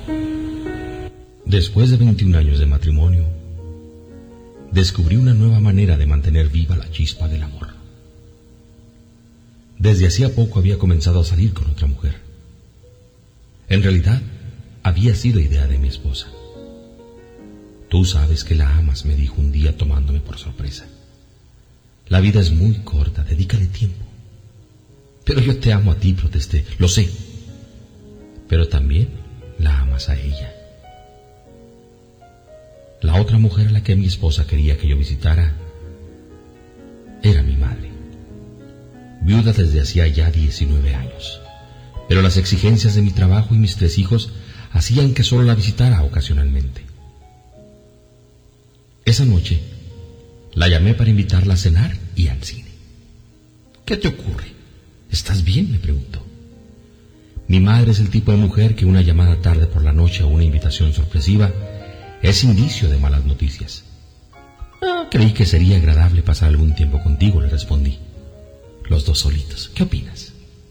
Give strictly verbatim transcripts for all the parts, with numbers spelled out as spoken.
Después de veintiún años de matrimonio, descubrí una nueva manera de mantener viva la chispa del amor. Desde hacía poco había comenzado a salir con otra mujer. En realidad, había sido idea de mi esposa. Tú sabes que la amas, me dijo un día tomándome por sorpresa. La vida es muy corta, dedícale tiempo. Pero yo te amo a ti, protesté, lo sé. Pero también la amas a ella. La otra mujer a la que mi esposa quería que yo visitara era mi madre, viuda desde hacía ya diecinueve años. Pero las exigencias de mi trabajo y mis tres hijos hacían que solo la visitara ocasionalmente. Esa noche la llamé para invitarla a cenar y al cine. ¿Qué te ocurre? ¿Estás bien?, me preguntó. Mi madre es el tipo de mujer que una llamada tarde por la noche o una invitación sorpresiva es indicio de malas noticias. Ah, creí que sería agradable pasar algún tiempo contigo, le respondí. Los dos solitos, ¿qué opinas?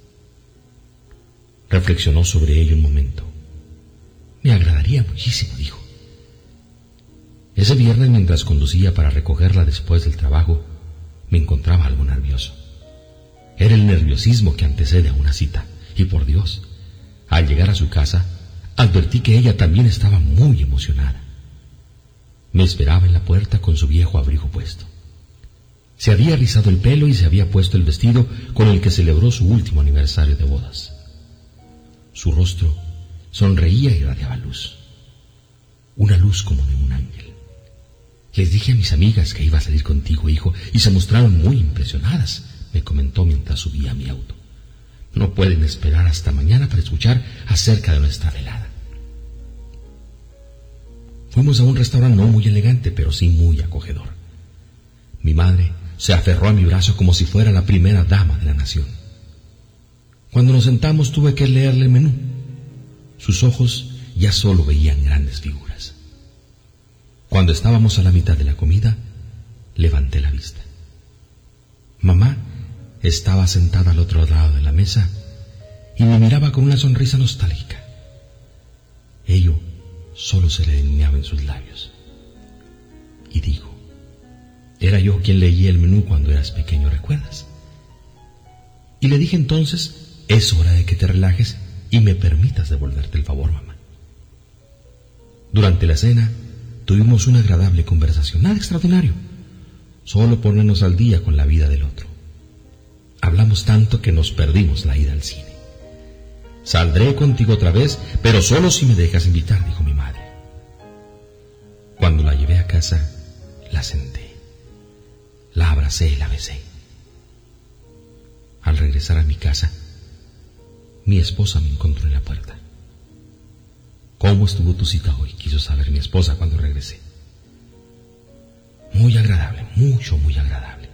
Reflexionó sobre ello un momento. Me agradaría muchísimo, dijo. Ese viernes, mientras conducía para recogerla después del trabajo, me encontraba algo nervioso. Era el nerviosismo que antecede a una cita. Y por Dios, al llegar a su casa, advertí que ella también estaba muy emocionada. Me esperaba en la puerta con su viejo abrigo puesto. Se había rizado el pelo y se había puesto el vestido con el que celebró su último aniversario de bodas. Su rostro sonreía y irradiaba luz. Una luz como de un ángel. Les dije a mis amigas que iba a salir contigo, hijo, y se mostraron muy impresionadas, me comentó mientras subía a mi auto. No pueden esperar hasta mañana para escuchar acerca de nuestra velada. Fuimos a un restaurante no muy elegante, pero sí muy acogedor. Mi madre se aferró a mi brazo como si fuera la primera dama de la nación. Cuando nos sentamos tuve que leerle el menú. Sus ojos ya solo veían grandes figuras. Cuando estábamos a la mitad de la comida, levanté la vista. Mamá estaba sentada al otro lado de la mesa y me miraba con una sonrisa nostálgica. Ello solo se le delineaba en sus labios. Y dijo, era yo quien leía el menú cuando eras pequeño, ¿recuerdas? Y le dije entonces, es hora de que te relajes y me permitas devolverte el favor, mamá. Durante la cena tuvimos una agradable conversación, nada extraordinario, solo ponernos al día con la vida del otro. Hablamos tanto que nos perdimos la ida al cine. Saldré contigo otra vez, pero solo si me dejas invitar, dijo mi madre. Cuando la llevé a casa, la senté, la abracé y la besé. Al regresar a mi casa, mi esposa me encontró en la puerta. ¿Cómo estuvo tu cita hoy?, quiso saber mi esposa cuando regresé. Muy agradable, mucho, muy agradable.